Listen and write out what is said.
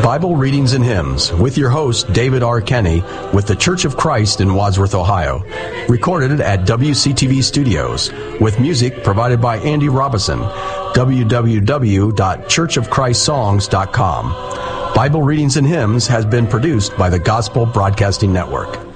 Bible Readings and Hymns with your host, David R. Kenny, with the Church of Christ in Wadsworth, Ohio. Recorded at WCTV Studios, with music provided by Andy Robison. www.churchofchristSongs.com. Bible Readings and Hymns has been produced by the Gospel Broadcasting Network.